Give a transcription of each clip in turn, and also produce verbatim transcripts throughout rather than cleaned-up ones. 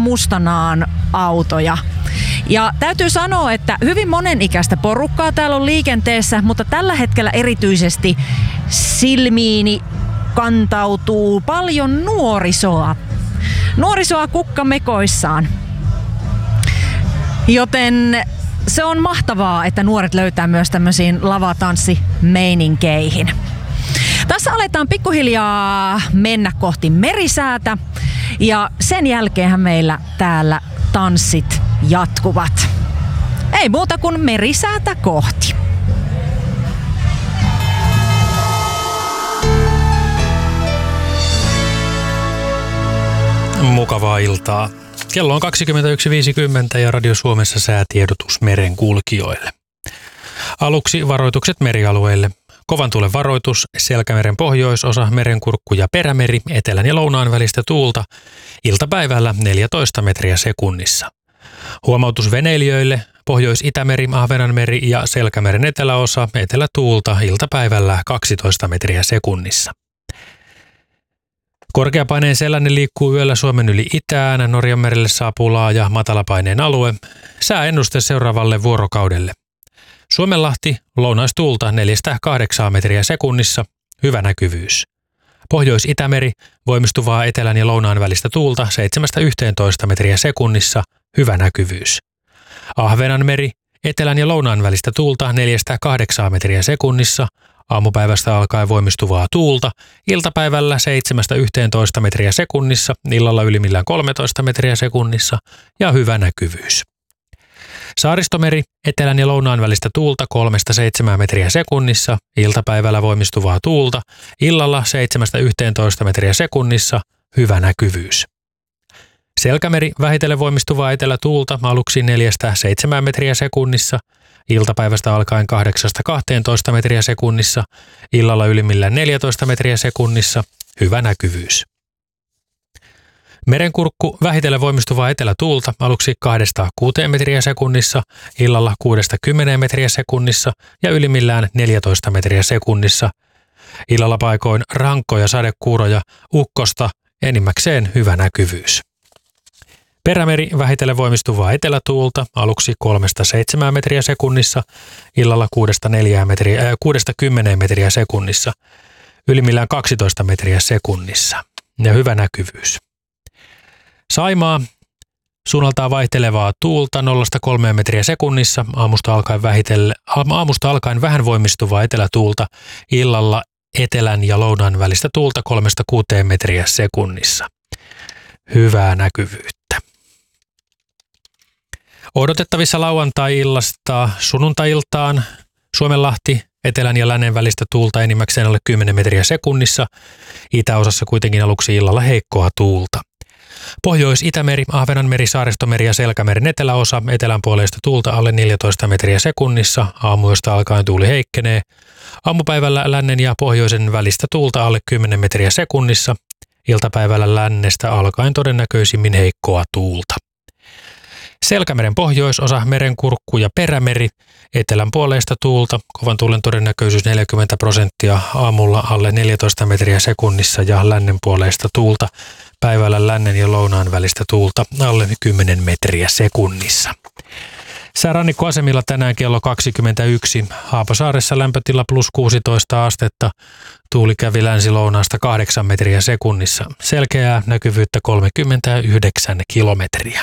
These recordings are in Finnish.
mustanaan autoja. Ja täytyy sanoa, että hyvin monenikäistä porukkaa täällä on liikenteessä, mutta tällä hetkellä erityisesti silmiini kantautuu paljon nuorisoa. Nuorisoa kukkamekoissaan. Joten se on mahtavaa, että nuoret löytää myös tämmöisiin lavatanssimeininkkeihin. Tässä aletaan pikkuhiljaa mennä kohti merisäätä ja sen jälkeenhän meillä täällä tanssit jatkuvat. Ei muuta kuin merisäätä kohti. Mukavaa iltaa. Kello on kaksikymmentäyksi viisikymmentä ja Radio Suomessa säätiedotus merenkulkijoille. Aluksi varoitukset merialueille. Kovan tuulen varoitus, Selkämeren pohjoisosa, Merenkurkku ja Perämeri, etelän ja lounaan välistä tuulta, iltapäivällä neljätoista metriä sekunnissa. Huomautus veneilijöille, Pohjois-Itämeri, Ahvenanmeri ja Selkämeren eteläosa, etelätuulta, iltapäivällä kaksitoista metriä sekunnissa. Korkeapaineen sellainen liikkuu yöllä Suomen yli itään, Norjanmerelle saapuu laaja matalapaineen alue. Sääennuste seuraavalle vuorokaudelle. Suomenlahti, lounaistuulta neljästä kahdeksaan metriä sekunnissa, hyvä näkyvyys. Pohjois-Itämeri, voimistuvaa etelän ja lounaan välistä tuulta seitsemästä yhteentoista metriä sekunnissa, hyvä näkyvyys. Ahvenanmeri, etelän ja lounaan välistä tuulta neljästä kahdeksaan metriä sekunnissa, aamupäivästä alkaen voimistuvaa tuulta, iltapäivällä seitsemästä yhteentoista metriä sekunnissa, illalla ylimmillään kolmetoista metriä sekunnissa ja hyvä näkyvyys. Saaristomeri, etelän ja lounaan välistä tuulta kolmesta seitsemään metriä sekunnissa, iltapäivällä voimistuvaa tuulta, illalla seitsemästä yhteentoista metriä sekunnissa, hyvä näkyvyys. Selkämeri, vähitellen voimistuvaa etelätuulta, aluksi neljästä seitsemään metriä sekunnissa, iltapäivästä alkaen kahdeksasta kahteentoista metriä sekunnissa, illalla ylimmillään neljätoista metriä sekunnissa, hyvä näkyvyys. Merenkurkku, vähitellen voimistuvaa etelätuulta, aluksi kahdesta kuuteen metriä sekunnissa, illalla kuudesta kymmeneen metriä sekunnissa ja ylimmillään neljätoista metriä sekunnissa. Illalla paikoin rankkoja sadekuuroja, ukkosta, enimmäkseen hyvä näkyvyys. Perämeri, vähitellen voimistuvaa etelätuulta, aluksi kolmesta seitsemään metriä sekunnissa, illalla kuudesta neljään metriä, äh, kuudesta kymmeneen metriä sekunnissa, ylimmillään kaksitoista metriä sekunnissa ja hyvä näkyvyys. Saimaa, suunnaltaan vaihtelevaa tuulta nollasta kolmeen metriä sekunnissa, aamusta alkaen, vähitellen, aamusta alkaen vähän voimistuvaa etelätuulta, illalla etelän ja lounaan välistä tuulta kolmesta kuuteen metriä sekunnissa. Hyvää näkyvyyttä. Odotettavissa lauantai-illasta sunnuntai-iltaan Suomenlahti, etelän ja lännen välistä tuulta enimmäkseen alle kymmenen metriä sekunnissa, itäosassa kuitenkin aluksi illalla heikkoa tuulta. Pohjois-Itämeri, Ahvenanmeri, Saaristomeri ja Selkämeren eteläosa, etelänpuoleista tuulta alle neljätoista metriä sekunnissa, aamuista alkaen tuuli heikkenee. Aamupäivällä lännen ja pohjoisen välistä tuulta alle kymmenen metriä sekunnissa, iltapäivällä lännestä alkaen todennäköisimmin heikkoa tuulta. Selkämeren pohjoisosa, Merenkurkku ja Perämeri, etelänpuoleista tuulta, kovan tuulen todennäköisyys neljäkymmentä prosenttia, aamulla alle neljätoista metriä sekunnissa ja lännenpuoleista tuulta, päivällä lännen ja lounaan välistä tuulta alle kymmenen metriä sekunnissa. Säärannikkoasemilla tänään kello kaksikymmentäyksi, Haapasaaressa lämpötila plus kuusitoista astetta, tuuli kävi länsi-lounaasta kahdeksan metriä sekunnissa, selkeää näkyvyyttä kolmekymmentäyhdeksän kilometriä.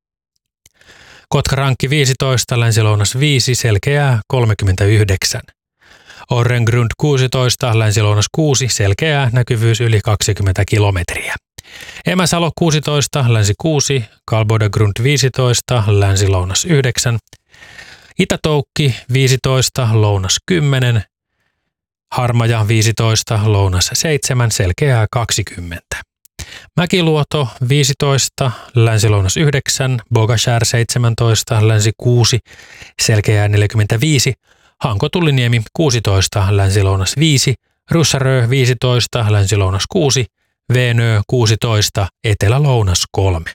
Kotka-Rankki viisitoista, länsi-lounas viisi, selkeää kolmekymmentäyhdeksän. Orrengrund kuusitoista, länsi-lounas kuusi, selkeää näkyvyys yli kaksikymmentä kilometriä. Emäsalo kuusitoista, länsi kuusi, Kalbodagrund viisitoista, länsi-lounas yhdeksän. Itätoukki viisitoista, lounas kymmenen. Harmaja viisitoista, lounas seitsemän, selkeää kaksikymmentä. Mäkiluoto viisitoista, länsi-lounas yhdeksän, Bogashär seitsemäntoista, länsi kuusi, selkeää neljäkymmentäviisi, Hanko-Tulliniemi kuusitoista, länsi-lounas viisi, Russarö viisitoista, länsi-lounas kuusi, Veenö kuusitoista, etelä-lounas kolme.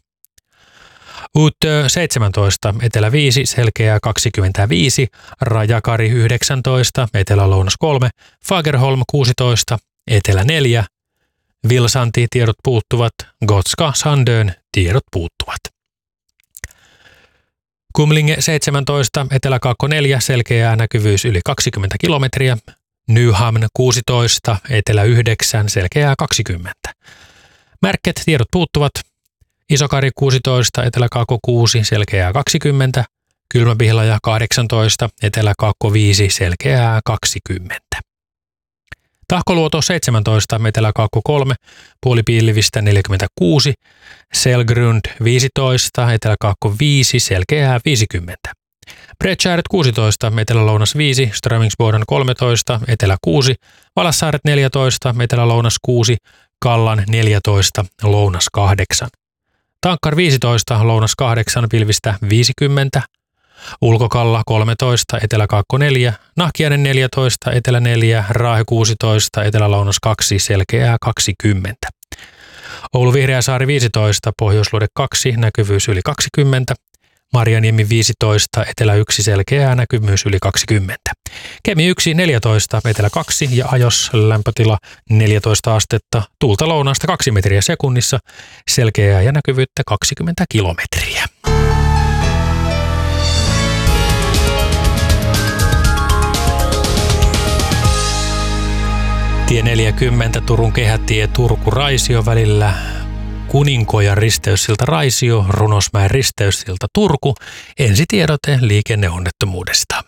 Uutö seitsemäntoista, etelä viisi, selkeää kaksikymmentäviisi, Rajakari yhdeksäntoista, etelä-lounas kolme, Fagerholm kuusitoista, etelä neljä, Vilsanti tiedot puuttuvat, Gotska Sandön tiedot puuttuvat. Kumlinge seitsemäntoista, Etelä-Kaakko neljä, selkeää näkyvyys yli kaksikymmentä kilometriä. Nyhamn kuusitoista, Etelä yhdeksän, selkeää kaksikymmentä. Märket, tiedot puuttuvat. Isokari kuusitoista, Etelä-Kaakko kuusi, selkeää kaksikymmentä. Kylmäpihlaja kahdeksantoista, Etelä-Kaakko viisi, selkeää kaksikymmentä. Tahkoluoto seitsemäntoista, Etelä-Kaakko kolme, puolipilvistä neljäkymmentäkuusi. Selgrund viisitoista, Etelä-Kaakko viisi, selkeää viisikymmentä. Bredskäret kuusitoista, Etelä-Lounas viisi, Strömingsboden kolmetoista, Etelä kuusi, Valassaaret neljätoista, Etelä-Lounas kuusi, Kallan neljätoista, Lounas kahdeksan. Tankkar viisitoista, Lounas kahdeksan, pilvistä viisikymmentä. Ulkokalla kolmetoista, Etelä-Kaakko neljä, Nahkiainen neljätoista, Etelä neljä, Raahe kuusitoista, Etelä-Lounas kaksi, selkeää kaksikymmentä. Oulu Vihreäsaari viisitoista, Pohjoisluode kaksi, näkyvyys yli kaksikymmentä. Marjaniemi viisitoista, Etelä yksi, selkeää näkyvyys yli kaksikymmentä. Kemi yksi, neljätoista, Etelä kaksi ja Ajos lämpötila neljätoista astetta, tuulta lounaasta kaksi metriä sekunnissa, selkeää ja näkyvyyttä kaksikymmentä kilometriä. Tie neljäkymmentä, Turun kehätie Turku-Raisio välillä. Kuninkojan risteyssilta Raisio, Runosmäen risteyssilta Turku. Ensitiedote liikenneonnettomuudesta.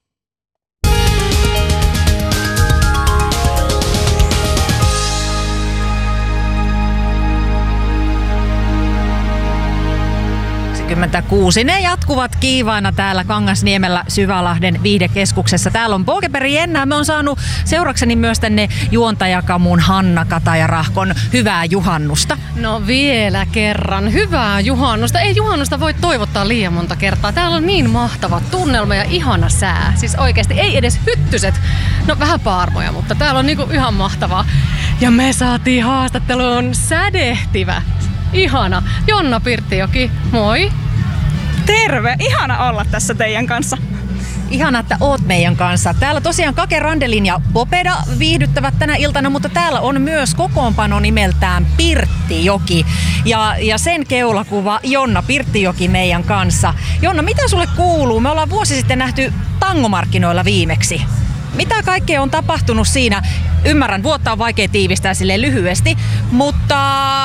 kaksikymmentäkuusi. Ne jatkuvat kiivaina täällä Kangasniemellä Syvälahden viihdekeskuksessa. Täällä on Polkeperi Jennää. Me on saanut seurakseni myös tänne juontajakamun Hanna Kataja-Rahkon. Hyvää juhannusta. No vielä kerran. Hyvää juhannusta. Ei juhannusta voi toivottaa liian monta kertaa. Täällä on niin mahtava tunnelma ja ihana sää. Siis oikeasti ei edes hyttyset. No vähän paarmoja, mutta täällä on niinku ihan mahtavaa. Ja me saatiin haastatteluun sädehtivä. Ihana. Jonna Pirttijoki, moi. Terve, ihana olla tässä teidän kanssa. Ihana, että oot meidän kanssa. Täällä tosiaan Kake Randelin ja Popeda viihdyttävät tänä iltana, mutta täällä on myös kokoonpano nimeltään Pirttijoki. Ja, ja sen keulakuva Jonna Pirttijoki meidän kanssa. Jonna, mitä sulle kuuluu? Me ollaan vuosi sitten nähty tangomarkkinoilla viimeksi. Mitä kaikkea on tapahtunut siinä? Ymmärrän, vuotta on vaikea tiivistää silleen lyhyesti, mutta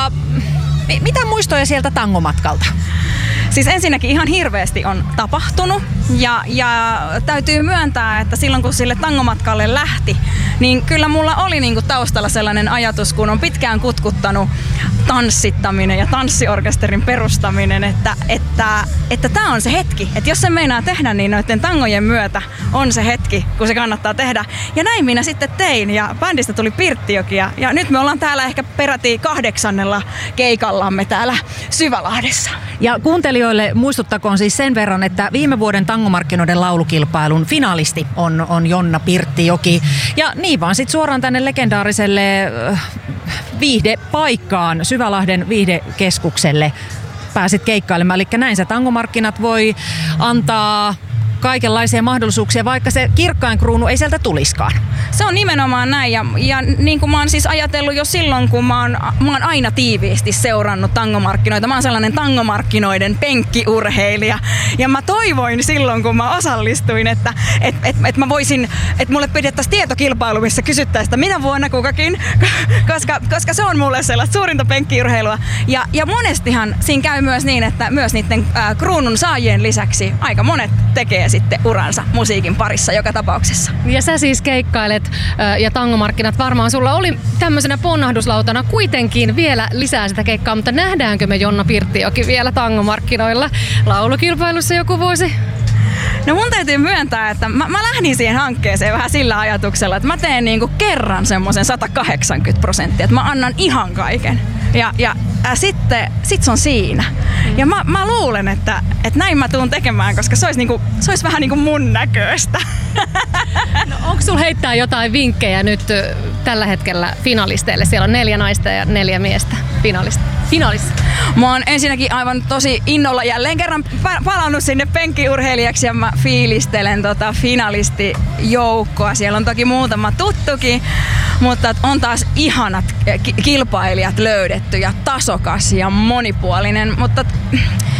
mitä muistoja sieltä tangomatkalta? Siis ensinnäkin ihan hirveästi on tapahtunut ja, ja täytyy myöntää, että silloin kun sille tangomatkalle lähti, niin kyllä mulla oli niinku taustalla sellainen ajatus, kun on pitkään kutkuttanut tanssittaminen ja tanssiorkesterin perustaminen, että että että tää on se hetki, että jos se meinaa tehdä, niin noiden tangojen myötä on se hetki, kun se kannattaa tehdä. Ja näin minä sitten tein ja bändistä tuli Pirttijoki ja, ja nyt me ollaan täällä ehkä peräti kahdeksannella keikallamme täällä Syvälahdessa. Ja kuuntelijoille muistuttakoon siis sen verran, että viime vuoden tangomarkkinoiden laulukilpailun finalisti on, on Jonna Pirttijoki. Ja niin vaan sitten suoraan tänne legendaariselle äh, viihdepaikkaan, Syvälahden viihdekeskukselle pääsit keikkailemaan. Eli näin se tangomarkkinat voi antaa kaikenlaisia mahdollisuuksia, vaikka se kirkkain kruunu ei sieltä tuliskaan. Se on nimenomaan näin ja, ja niin kuin mä oon siis ajatellut jo silloin, kun mä oon, mä oon aina tiiviisti seurannut tangomarkkinoita. Mä oon sellainen tangomarkkinoiden penkkiurheilija ja mä toivoin silloin, kun mä osallistuin, että et, et, et mä voisin, että mulle pidettäisiin tietokilpailu, missä kysyttäisiin, että minä vuonna kukakin, koska, koska se on mulle sellaista suurinta penkkiurheilua. Ja, ja monestihan siinä käy myös niin, että myös niiden äh, kruunun saajien lisäksi aika monet tekee sitten uransa musiikin parissa joka tapauksessa. Ja sä siis keikkailet ja tangomarkkinat varmaan sulla oli tämmöisenä ponnahduslautana kuitenkin vielä lisää sitä keikkaa, mutta nähdäänkö me Jonna Pirttijoki vielä tangomarkkinoilla laulukilpailussa joku vuosi? No mun täytyy myöntää, että mä, mä lähdin siihen hankkeeseen vähän sillä ajatuksella, että mä teen niinku kerran semmoisen sata kahdeksankymmentä prosenttia, että mä annan ihan kaiken. Ja, ja äh, sitten sit se on siinä. Ja mä, mä luulen, että, että näin mä tuun tekemään, koska se olisi, niinku, se olisi vähän niinku mun näköistä. No, onko sulla heittää jotain vinkkejä nyt tällä hetkellä finalisteille? Siellä on neljä naista ja neljä miestä finalista. finalista. Mä oon ensinnäkin aivan tosi innolla jälleen kerran palannut sinne penkkiurheilijaksi ja mä fiilistelen tota finalistijoukkoa. Siellä on toki muutama tuttukin, mutta on taas ihanat kilpailijat löydetty ja tasokas ja monipuolinen, mutta